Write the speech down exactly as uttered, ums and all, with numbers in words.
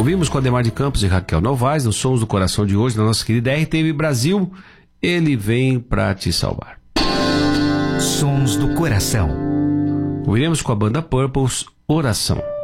Ouvimos com Ademar de Campos e Raquel Novaes, nos Sons do Coração de hoje, na nossa querida R T V Brasil, Ele Vem Pra Te Salvar. Sons do Coração. Ouviremos com a banda Purples, Oração.